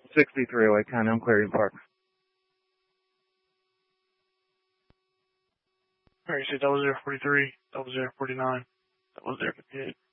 6308 County on Clarion Park. Alright, you said 0043, 0049, 0058.